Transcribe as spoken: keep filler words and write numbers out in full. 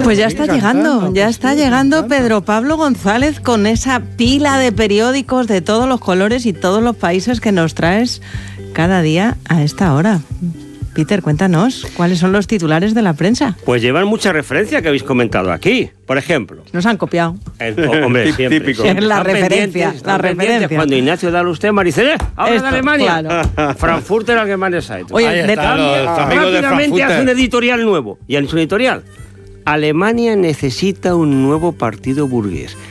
Pues ya está llegando, ya está llegando Pedro Pablo González con esa pila de periódicos de todos los colores y todos los países que nos traes cada día a esta hora. Peter, cuéntanos, ¿cuáles son los titulares de la prensa? Pues llevan mucha referencia que habéis comentado aquí. Por ejemplo... Nos han copiado. El, oh, hombre, siempre. Típico. Es la referencia, la referencia. Cuando Ignacio da usted, Maricel, habla de Alemania. Claro. Frankfurter Allgemeine Zeitung. Oye, Ahí de está, los amigos de rápidamente hace un editorial nuevo. Y en su editorial, Alemania necesita un nuevo partido burgués.